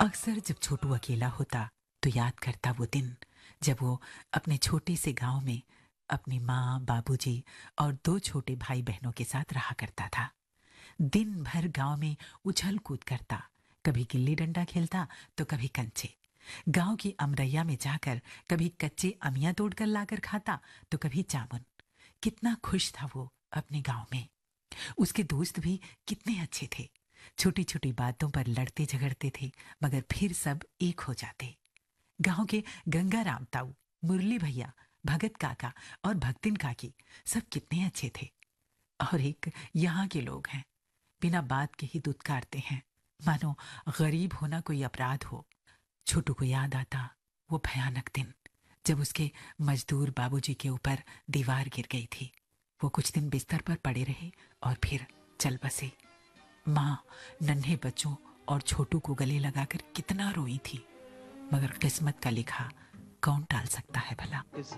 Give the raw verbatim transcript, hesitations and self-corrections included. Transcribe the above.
अक्सर जब छोटू अकेला होता तो याद करता वो दिन जब वो अपने छोटे से गांव में अपनी माँ, बाबूजी और दो छोटे भाई बहनों के साथ रहा करता था। दिन भर गांव में उछल कूद करता, कभी गिल्ली डंडा खेलता तो कभी कंचे। गांव की अमरैया में जाकर कभी कच्चे अमिया तोड़कर लाकर खाता तो कभी जामुन। कितना खुश था वो अपने गांव में। उसके दोस्त भी कितने अच्छे थे। छोटी छोटी बातों पर लड़ते झगड़ते थे, मगर फिर सब एक हो जाते। गांव के गंगाराम ताऊ, मुरली भैया, भगत काका और भक्तिन काकी सब कितने अच्छे थे। और एक यहाँ के लोग हैं, बिना बात के ही दुत्कारते हैं, मानो गरीब होना कोई अपराध हो। छोटू को याद आता वो भयानक दिन जब उसके मजदूर बाबूजी के ऊपर दीवार गिर गई थी। वो कुछ दिन बिस्तर पर पड़े रहे और फिर चल बसे। माँ नन्हे बच्चों और छोटू को गले लगाकर कितना रोई थी, मगर किस्मत का लिखा कौन टाल सकता है भला।